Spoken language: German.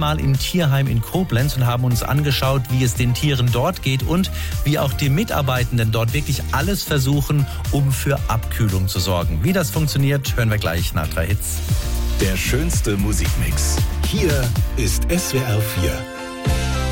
einmal im Tierheim in Koblenz und haben uns angeschaut, wie es den Tieren dort geht und wie auch die Mitarbeitenden dort wirklich alles versuchen, um für Abkühlung zu sorgen. Wie das funktioniert, hören wir gleich nach 3 Hits. Der schönste Musikmix. Hier ist SWR 4.